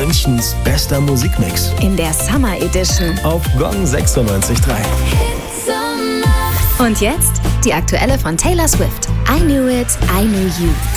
Münchens bester Musikmix. In der Summer Edition. Auf Gong 96.3. Und jetzt die aktuelle von Taylor Swift. I Knew It, I Knew You.